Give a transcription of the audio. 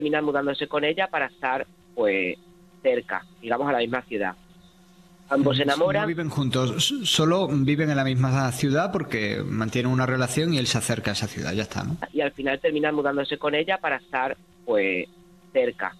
terminan mudándose con ella para estar, pues, cerca, digamos, a la misma ciudad. Ambos se enamoran. No viven juntos, solo viven en la misma ciudad porque mantienen una relación y él se acerca a esa ciudad, ya está, ¿no? Y al final terminan mudándose con ella para estar, pues, cerca,